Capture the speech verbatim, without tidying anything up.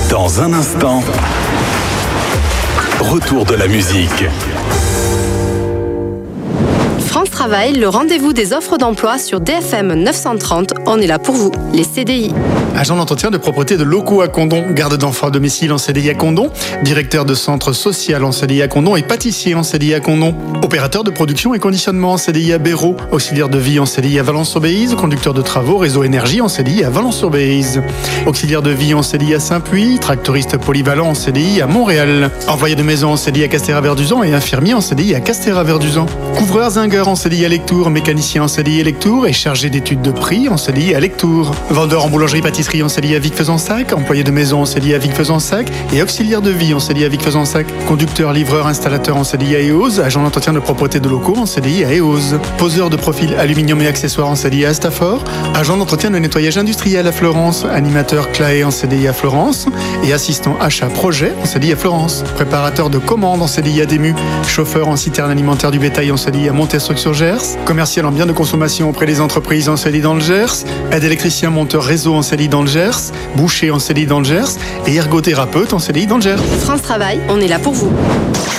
Dans un instant, retour de la musique. France Travail, le rendez-vous des offres d'emploi sur D F M neuf cent trente. On est là pour vous, les C D I. Agent d'entretien de propreté de locaux à Condom, garde d'enfants à domicile en C D I à Condom, directeur de centre social en C D I à Condom et pâtissier en C D I à Condom, opérateur de production et conditionnement en C D I à Béraud, auxiliaire de vie en C D I à Valence-sur-Béize, conducteur de travaux réseau énergie en C D I à Valence-sur-Béize, auxiliaire de vie en C D I à Saint-Puy, tractoriste polyvalent en C D I à Montréal, envoyé de maison en C D I à Castéra-Verduzan et infirmier en C D I à Castéra-Verduzan, couvreur zingueur en C D I à Lectoure, mécanicien en C D I à Lectoure et chargé d'études de prix en C D I à Lectoure, vendeur en boulangerie-pâtisserie en C D I à Vic-Fezensac, employé de maison en C D I à Vic-Fezensac et auxiliaire de vie en C D I à Vic-Fezensac, conducteur, livreur, installateur en C D I à Eose, agent d'entretien de propreté de locaux en C D I à Eose, poseur de profil aluminium et accessoires en C D I à Astafort, agent d'entretien de nettoyage industriel à Florence, animateur C L A E en C D I à Florence et assistant achat projet en C D I à Florence, préparateur de commandes en C D I à Dému, chauffeur en citerne alimentaire du bétail en C D I à Montesstruc-sur-Gers, commercial en biens de consommation auprès des entreprises en C D I dans le Gers, aide électricien monteur réseau en C D I dans le Gers, boucher en C D I dans le Gers et ergothérapeute en C D I dans le Gers. France Travail, on est là pour vous.